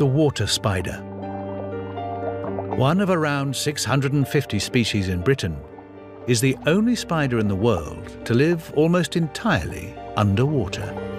the water spider. One of around 650 species in Britain, is the only spider in the world to live almost entirely underwater.